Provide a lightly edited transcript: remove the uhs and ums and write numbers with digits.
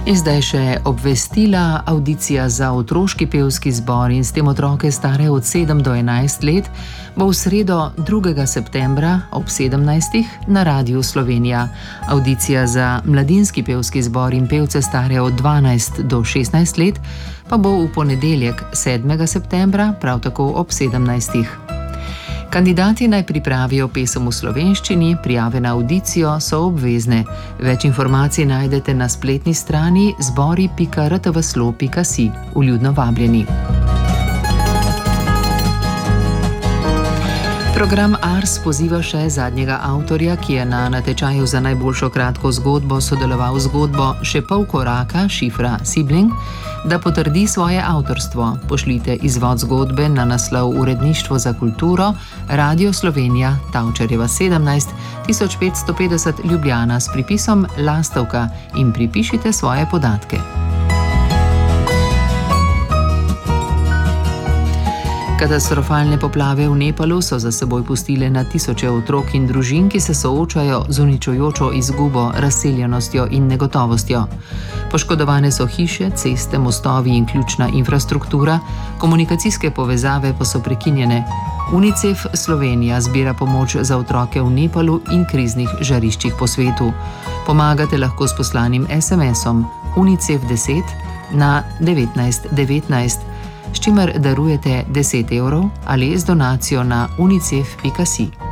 In zdaj še obvestila. Avdicija za otroški pevski zbor in s tem otroke stare od 7 do 11 let bo v sredo 2. septembra ob 17. na Radiu Slovenija. Avdicija za mladinski pevski zbor in pevce stare od 12 do 16 let pa bo v ponedeljek 7. septembra prav tako ob 17. Kandidati naj pripravijo pesem v slovenščini, prijave na avdicijo so obvezne. Več informacij najdete na spletni strani zbori.rtvslo.si. Vljudno vabljeni. Program Ars poziva še zadnjega avtorja, ki je na natečaju za najboljšo kratko zgodbo sodeloval z zgodbo Še pol koraka Šifra Sibling, da potrdi svoje avtorstvo. Pošljite izvod zgodbe na naslov Uredništvo za kulturo, Radio Slovenija, Tavčarjeva 17, 1550 Ljubljana s pripisom Lastovka in pripišite svoje podatke. Katastrofalne poplave v Nepalu so za seboj pustile na tisoče otrok in družin, ki se soočajo z uničujočo izgubo, razseljenostjo in negotovostjo. Poškodovane so hiše, ceste, mostovi in ključna infrastruktura, komunikacijske povezave pa so prekinjene. UNICEF Slovenija zbira pomoč za otroke v Nepalu in kriznih žariščih po svetu. Pomagate lahko s poslanim SMS-om UNICEF 10 na 1919, s čimer darujete 10 € ali z donacijo na unicef.si.